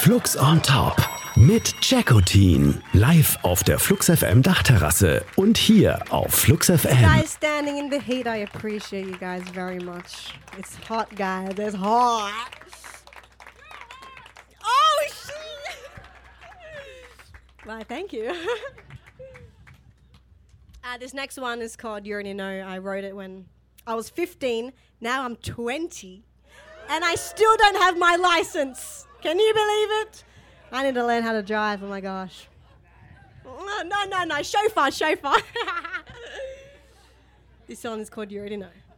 Flux on Top mit Jackotin. Live auf der Flux FM Dachterrasse und hier auf Flux FM. Guys standing in the heat, I appreciate you guys very much. It's hot, guys. It's hot. Oh, shit. Why, thank you. This next one is called You Already Know. I wrote it when I was 15. Now I'm 20. And I still don't have my license. Can you believe it? I need to learn how to drive. Oh, my gosh. No. Chauffeur. This song is called You Already Know.